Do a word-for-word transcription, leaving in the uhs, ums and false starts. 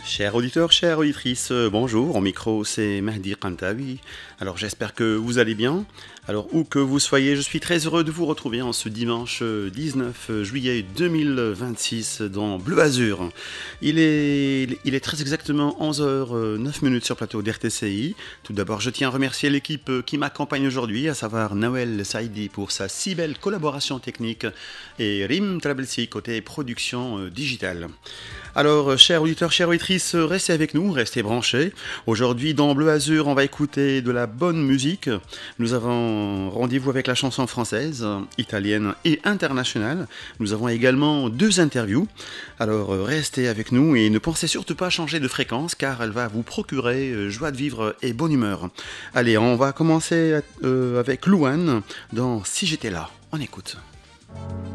Chers auditeurs, chères auditrices, euh, bonjour, au micro c'est Mahdi Kantawi. Alors j'espère que vous allez bien. Alors où que vous soyez, je suis très heureux de vous retrouver en ce dimanche euh, dix-neuf juillet deux mille vingt-six dans Bleu Azur. Il est, il est très exactement onze heures neuf minutes sur le plateau d'R T C I. Tout d'abord, je tiens à remercier l'équipe euh, qui m'accompagne aujourd'hui, à savoir Nawel Saidi pour sa si belle collaboration technique et Rim Trabelsi côté production euh, digitale. Alors, euh, chers auditeurs, chères auditrices, euh, restez avec nous, restez branchés. Aujourd'hui, dans Bleu Azur, on va écouter de la bonne musique. Nous avons rendez-vous avec la chanson française, euh, italienne et internationale. Nous avons également deux interviews. Alors, euh, restez avec nous et ne pensez surtout pas à changer de fréquence car elle va vous procurer euh, joie de vivre et bonne humeur. Allez, on va commencer euh, avec Louane dans Si j'étais là. On écoute.